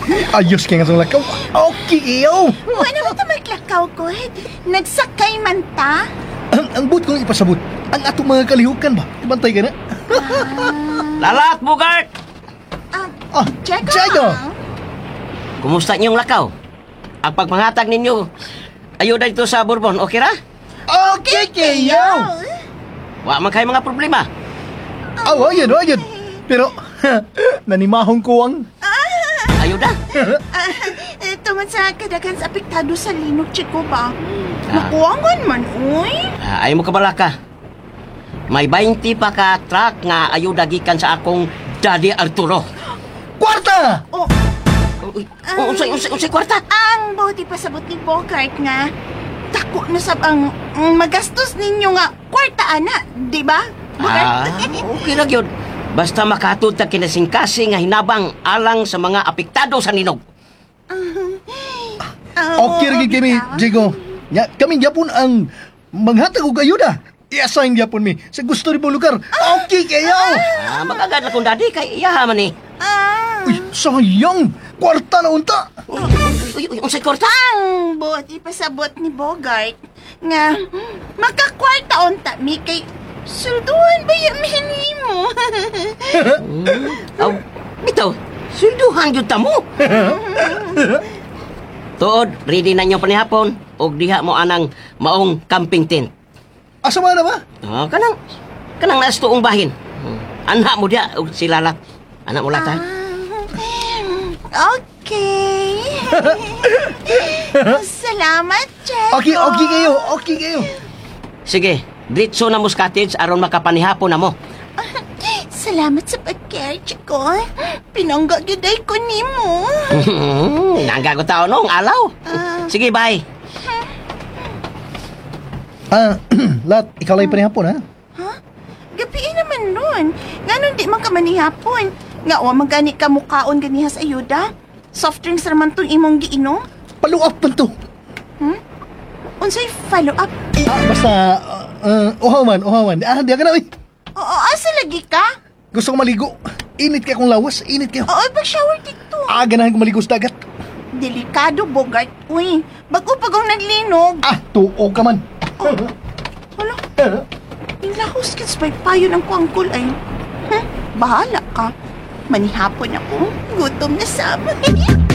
Ayos kaya nga sa lakaw. Okay, iyo. Ano ba ito maglakaw ko? Nagsakay man ta? Ang boot kong ipasabot. Ang atong mga kalihukan ba? Ibantay ka na. Lalat, Bugart! Jago. Jago. Kumusta niyong lakaw? Ang pagpangatag ninyo, ayuda dito sa Bourbon, okay ra? Okay, kayo. Wa man kayo mga problema. Ayan. Pero, nanimahong ko ang... Ayuda? Tungod sa kadagan sa apektado sa linog, Chico ba? Nakuwangan man, uy. Ayaw mo kabalaka. May 20 pa ka truck nga ayuda gikan sa akong Daddy Arturo. Kwarta! Unsay kwarta? Ang buti pasabot ni Bogart nga. Dako na sab ang magastos ninyo nga kwarta, ana. Di ba? Bogart? Okay ra gyud. Basta makatod ta kinasingkasi nga hinabang alang sa mga apektado sa ninog. Okay rin kami, Jigo. Kaming Japon ang maghatag og ayuda. I-assign Japon mi sa gusto rin lugar. Okay kayo! Magagad na kung daddy kay iyaha man eh. Uy, sayang! Kwarta na unta! Uy, unsay kwarta? Ang buti pasabot ni Bogart nga makakwarta unta mi kay sulduhan ba yung mo? Aw, bitaw, sulduhan gyud ta mo. Tuod, ready na niyo panihapon og diha mo anang maong camping tent. Asa ba na ba? Kanang naas tuong bahin. Anak mo dia og si Lalat. Anak mo Lalat. Okay. Salamat, Jago. Okay kayo. Sige, diretso na mo sa cottage aron makapanihapon na mo. Salamat sa pag-care, Jago. Pinangga giday ko nimo. Nanggago tao nung alaw. Sige, bye. Lat, ikaw lang panihapon, ha? Ha? Gabi naman nun. Nga nun di man ka manihapon. Nga o magani ka mukaon ganiha sa ayuda. Soft drinks naman tong imong giinom. Paluap man to. Unsay follow up? Basta, uhawan. Di ka na, uy. Oo, asa lagi ka? Gusto ko maligo. Init kaya kong lawas, init kayo. Oo, pag-shower dito. Ganahan ko maligo sa dagat. Delikado, Bogart. Uy, bago pagong naglinog. Tuo ka man. Hala, inlahos kits may payo ng kuangkol ay. Bahala ka. Manihapon ako. Gutom na sama.